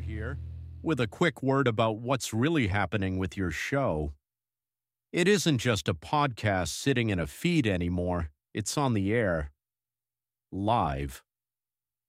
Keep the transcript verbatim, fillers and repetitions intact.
here with a quick word about what's really happening with your show. It isn't just a podcast sitting in a feed anymore, it's on the air, live.